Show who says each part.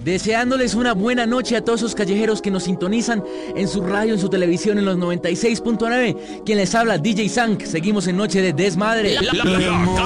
Speaker 1: deseándoles una buena noche a todos esos callejeros que nos sintonizan en su radio, en su televisión, en los 96.9. Quien les habla, DJ Sank. Seguimos en Noche de Desmadre.